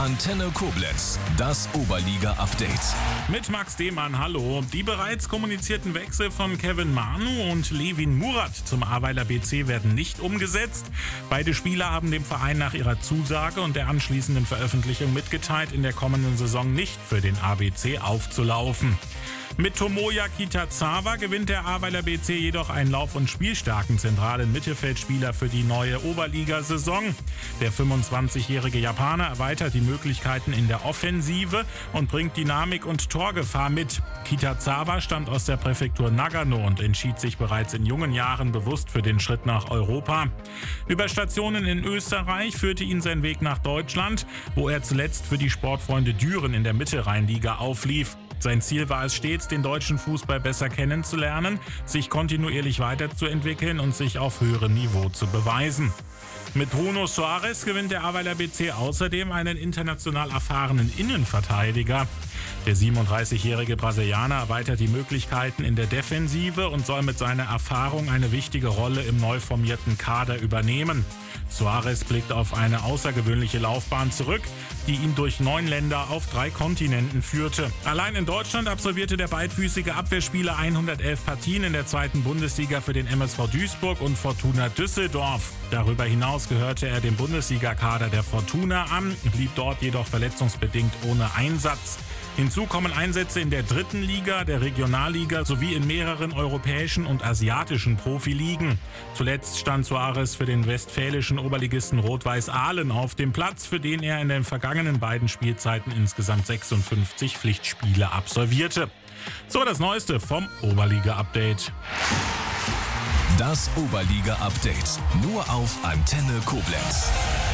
Antenne Koblenz, das Oberliga-Update. Mit Max Demann, hallo. Die bereits kommunizierten Wechsel von Kevin Manu und Levin Murat zum Ahrweiler BC werden nicht umgesetzt. Beide Spieler haben dem Verein nach ihrer Zusage und der anschließenden Veröffentlichung mitgeteilt, in der kommenden Saison nicht für den ABC aufzulaufen. Mit Tomoya Kitazawa gewinnt der Ahrweiler BC jedoch einen Lauf- und spielstarken zentralen Mittelfeldspieler für die neue Oberligasaison. Der 25-jährige Japaner erweitert die Möglichkeiten in der Offensive und bringt Dynamik und Torgefahr mit. Kitazawa stammt aus der Präfektur Nagano und entschied sich bereits in jungen Jahren bewusst für den Schritt nach Europa. Über Stationen in Österreich führte ihn sein Weg nach Deutschland, wo er zuletzt für die Sportfreunde Düren in der Mittelrheinliga auflief. Sein Ziel war es stets, den deutschen Fußball besser kennenzulernen, sich kontinuierlich weiterzuentwickeln und sich auf höherem Niveau zu beweisen. Mit Bruno Soares gewinnt der Ahrweiler BC außerdem einen international erfahrenen Innenverteidiger. Der 37-jährige Brasilianer erweitert die Möglichkeiten in der Defensive und soll mit seiner Erfahrung eine wichtige Rolle im neu formierten Kader übernehmen. Soares blickt auf eine außergewöhnliche Laufbahn zurück, die ihn durch 9 Länder auf 3 Kontinenten führte. Allein in Deutschland absolvierte der beidfüßige Abwehrspieler 111 Partien in der 2. Bundesliga für den MSV Duisburg und Fortuna Düsseldorf. Darüber hinaus gehörte er dem Bundesligakader der Fortuna an, blieb dort jedoch verletzungsbedingt ohne Einsatz. Hinzu kommen Einsätze in der 3. Liga, der Regionalliga sowie in mehreren europäischen und asiatischen Profiligen. Zuletzt stand Soares für den westfälischen Oberligisten Rot-Weiß Aalen auf dem Platz, für den er in den vergangenen beiden Spielzeiten insgesamt 56 Pflichtspiele absolvierte. So das Neueste vom Oberliga-Update. Das Oberliga-Update nur auf Antenne Koblenz.